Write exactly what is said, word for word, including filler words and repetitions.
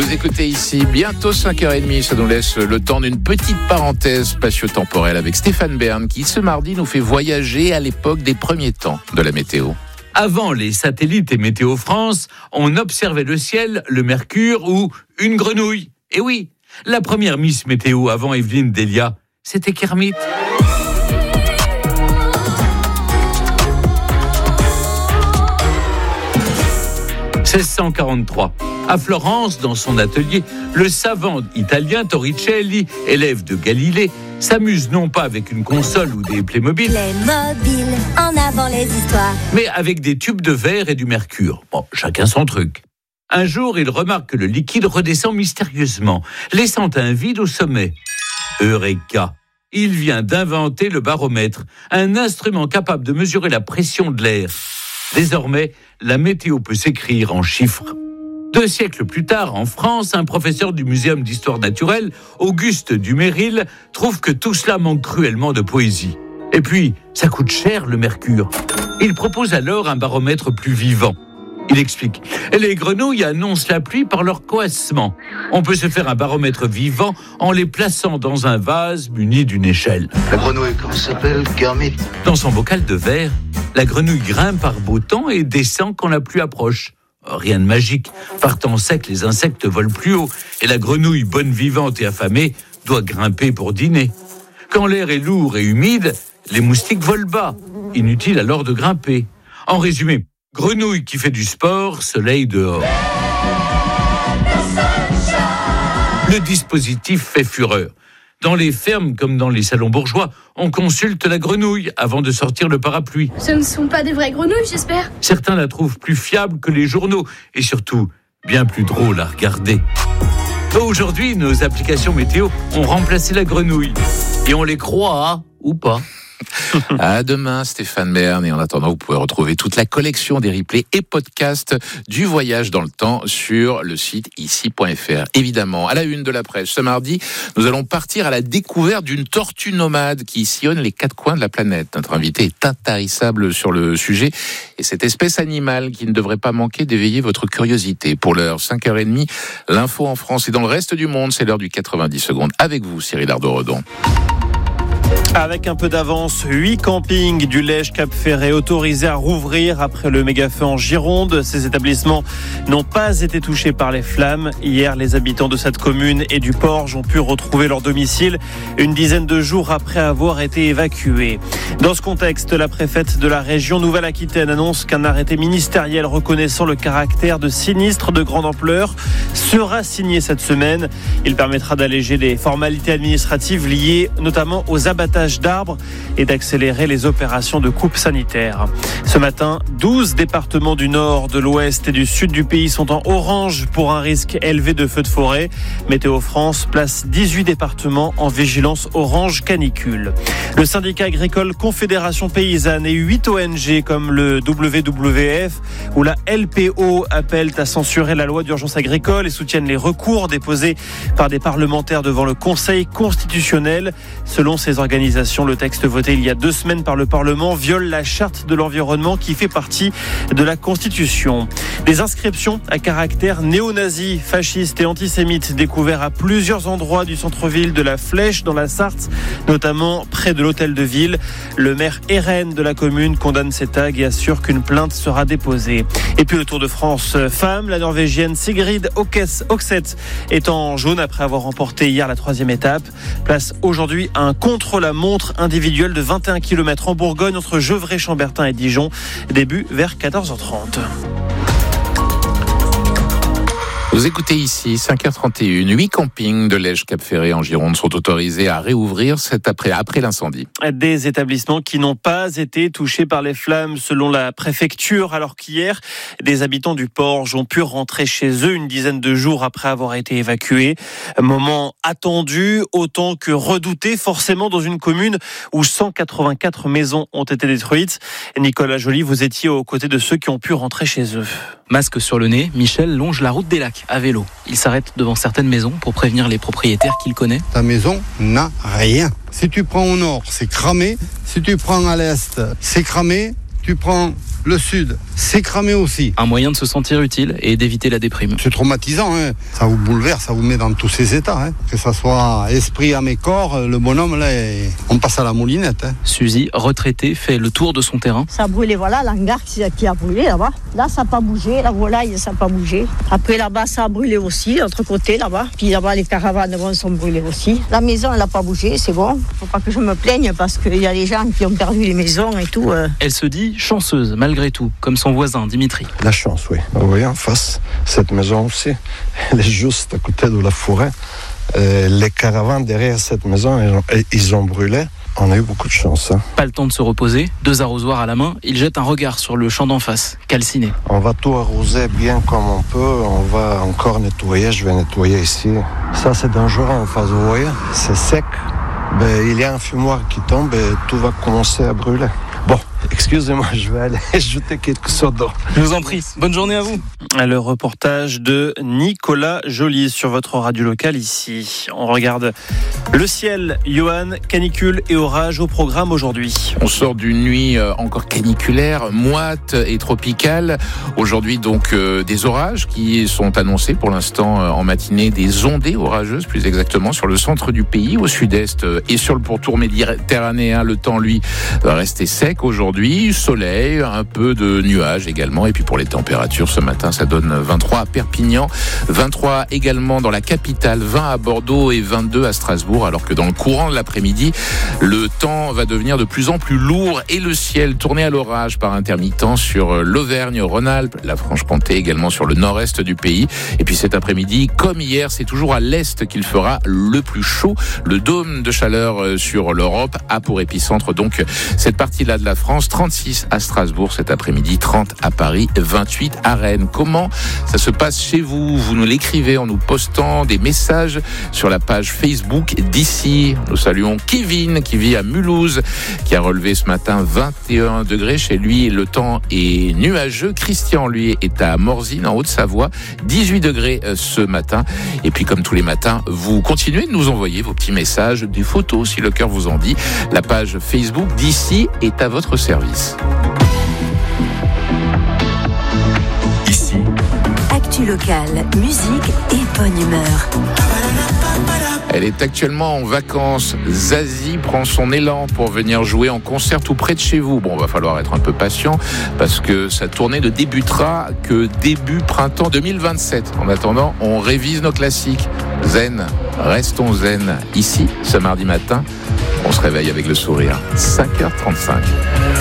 Vous écoutez ici, bientôt cinq heures trente, ça nous laisse le temps d'une petite parenthèse spatio-temporelle avec Stéphane Bern qui ce mardi nous fait voyager à l'époque des premiers temps de la météo. Avant les satellites et Météo France, on observait le ciel, le mercure ou une grenouille. Et oui, la première Miss Météo avant Evelyne Delia, c'était Kermit. seize cent quarante-trois. À Florence, dans son atelier, le savant italien Torricelli, élève de Galilée, s'amuse non pas avec une console ou des Playmobil, Playmobil, en avant les histoires, mais avec des tubes de verre et du mercure. Bon, chacun son truc. Un jour, il remarque que le liquide redescend mystérieusement, laissant un vide au sommet. Eureka! Il vient d'inventer le baromètre, un instrument capable de mesurer la pression de l'air. Désormais, la météo peut s'écrire en chiffres. Deux siècles plus tard, en France, un professeur du Muséum d'histoire naturelle, Auguste Duméril, trouve que tout cela manque cruellement de poésie. Et puis, ça coûte cher le mercure. Il propose alors un baromètre plus vivant. Il explique, les grenouilles annoncent la pluie par leur coassement. On peut se faire un baromètre vivant en les plaçant dans un vase muni d'une échelle. La grenouille, comment ça s'appelle? Kermit. Dans son bocal de verre, la grenouille grimpe par beau temps et descend quand la pluie approche. Rien de magique. Partant sec, les insectes volent plus haut et la grenouille, bonne vivante et affamée, doit grimper pour dîner. Quand l'air est lourd et humide, les moustiques volent bas. Inutile alors de grimper. En résumé, grenouille qui fait du sport, soleil dehors. Le dispositif fait fureur. Dans les fermes comme dans les salons bourgeois, on consulte la grenouille avant de sortir le parapluie. Ce ne sont pas des vraies grenouilles, j'espère. Certains la trouvent plus fiable que les journaux et surtout bien plus drôle à regarder. Aujourd'hui, nos applications météo ont remplacé la grenouille. Et on les croit, hein, ou pas. À demain, Stéphane Bern. Et en attendant, vous pouvez retrouver toute la collection des replays et podcasts du voyage dans le temps sur le site ici point f r. Évidemment, à la une de la presse, ce mardi, nous allons partir à la découverte d'une tortue nomade qui sillonne les quatre coins de la planète. Notre invité est intarissable sur le sujet et cette espèce animale qui ne devrait pas manquer d'éveiller votre curiosité. Pour l'heure, cinq heures trente, l'info en France et dans le reste du monde, c'est l'heure du quatre-vingt-dix secondes. Avec vous, Cyril Ardo-Redon. Avec un peu d'avance, huit campings du Lège Cap-Ferré autorisés à rouvrir après le méga-feu en Gironde. Ces établissements n'ont pas été touchés par les flammes. Hier, les habitants de cette commune et du Porge ont pu retrouver leur domicile une dizaine de jours après avoir été évacués. Dans ce contexte, la préfète de la région Nouvelle-Aquitaine annonce qu'un arrêté ministériel reconnaissant le caractère de sinistre de grande ampleur sera signé cette semaine. Il permettra d'alléger les formalités administratives liées notamment aux abattages d'arbres et d'accélérer les opérations de coupe sanitaire. Ce matin, douze départements du nord, de l'ouest et du sud du pays sont en orange pour un risque élevé de feux de forêt. Météo France place dix-huit départements en vigilance orange canicule. Le syndicat agricole Confédération Paysanne et huit O N G comme le W W F ou la L P O appellent à censurer la loi d'urgence agricole et soutiennent les recours déposés par des parlementaires devant le Conseil constitutionnel. Selon ces organisations, le texte voté il y a deux semaines par le Parlement viole la charte de l'environnement qui fait partie de la Constitution. Des inscriptions à caractère néo-nazi, fasciste et antisémite découvertes à plusieurs endroits du centre-ville de la Flèche dans la Sarthe, notamment près de l'hôtel de ville. Le maire Eren de la commune condamne ces tags et assure qu'une plainte sera déposée. Et puis le Tour de France femme, la Norvégienne Sigrid Oxeth est en jaune après avoir remporté hier la troisième étape. Place aujourd'hui un contre-la-montre individuel de vingt et un kilomètres en Bourgogne entre Gevrey, Chambertin et Dijon. Début vers quatorze heures trente. Vous écoutez ici, cinq heures trente et une, huit campings de Lège Cap-Ferré en Gironde sont autorisés à réouvrir cet après, après l'incendie. Des établissements qui n'ont pas été touchés par les flammes selon la préfecture, alors qu'hier, des habitants du Porge ont pu rentrer chez eux une dizaine de jours après avoir été évacués. Moment attendu, autant que redouté, forcément dans une commune où cent quatre-vingt-quatre maisons ont été détruites. Nicolas Joly, vous étiez aux côtés de ceux qui ont pu rentrer chez eux. Masque sur le nez, Michel longe la route des Lacs à vélo. Il s'arrête devant certaines maisons pour prévenir les propriétaires qu'il connaît. Ta maison n'a rien. Si tu prends au nord, c'est cramé. Si tu prends à l'est, c'est cramé. Tu prends le sud, c'est cramé aussi. Un moyen de se sentir utile et d'éviter la déprime. C'est traumatisant, hein. Ça vous bouleverse, ça vous met dans tous ces états. Hein. Que ça soit esprit, âme et corps, le bonhomme, là, on passe à la moulinette. Hein. Suzy, retraitée, fait le tour de son terrain. Ça a brûlé, voilà, l'hangar qui a brûlé là-bas. Là, ça n'a pas bougé, la volaille, ça n'a pas bougé. Après, là-bas, ça a brûlé aussi, l'autre côté, là-bas. Puis là-bas, les caravanes bon, sont brûlées aussi. La maison, elle n'a pas bougé, c'est bon. Faut pas que je me plaigne parce qu'il y a des gens qui ont perdu les maisons et tout. Euh. Elle se dit chanceuse, malgré tout, comme son voisin Dimitri. La chance, oui. Vous voyez, en face, cette maison aussi, elle est juste à côté de la forêt. Euh, les caravanes derrière cette maison, ils ont, ils ont brûlé. On a eu beaucoup de chance. Hein. Pas le temps de se reposer, deux arrosoirs à la main, il jette un regard sur le champ d'en face, calciné. On va tout arroser bien comme on peut, on va encore nettoyer, je vais nettoyer ici. Ça c'est dangereux en face, vous voyez, c'est sec. Ben, il y a un fumoir qui tombe et tout va commencer à brûler. Bon, excusez-moi, je vais aller jeter quelque chose d'eau. Je vous en prie, bonne journée à vous. Le reportage de Nicolas Joly sur votre radio locale ici. On regarde le ciel, Johan, canicule et orage au programme aujourd'hui. On sort d'une nuit encore caniculaire, moite et tropicale. Aujourd'hui donc euh, des orages qui sont annoncés pour l'instant euh, en matinée, des ondées orageuses plus exactement sur le centre du pays, au sud-est euh, et sur le pourtour méditerranéen. Le temps lui va rester sec aujourd'hui, soleil, un peu de nuages également. Et puis pour les températures ce matin, ça donne vingt-trois à Perpignan, vingt-trois également dans la capitale, vingt à Bordeaux et vingt-deux à Strasbourg, alors que dans le courant de l'après-midi, le temps va devenir de plus en plus lourd et le ciel tourné à l'orage par intermittence sur l'Auvergne-Rhône-Alpes, la Franche-Comté également sur le nord-est du pays. Et puis cet après-midi, comme hier, c'est toujours à l'est qu'il fera le plus chaud. Le dôme de chaleur sur l'Europe a pour épicentre donc cette partie-là de la France, trente-six à Strasbourg cet après-midi, trente à Paris, vingt-huit à Rennes. Comment ça se passe chez vous? Vous nous l'écrivez en nous postant des messages sur la page Facebook d'ici. Nous saluons Kevin qui vit à Mulhouse, qui a relevé ce matin vingt et un degrés chez lui. Le temps est nuageux. Christian, lui, est à Morzine en Haute-Savoie, dix-huit degrés ce matin. Et puis comme tous les matins, vous continuez de nous envoyer vos petits messages, des photos si le cœur vous en dit. La page Facebook d'ici est à votre service. Ici, actu locale, musique et bonne humeur. Elle est actuellement en vacances. Zazie prend son élan pour venir jouer en concert tout près de chez vous. Bon, va falloir être un peu patient parce que sa tournée ne débutera que début printemps deux mille vingt-sept. En attendant, on révise nos classiques. Zen, restons zen. Ici, ce mardi matin, on se réveille avec le sourire. cinq heures trente-cinq.